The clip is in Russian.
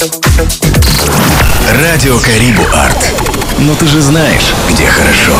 Радио Карибу Арт. Но ты же знаешь, где хорошо.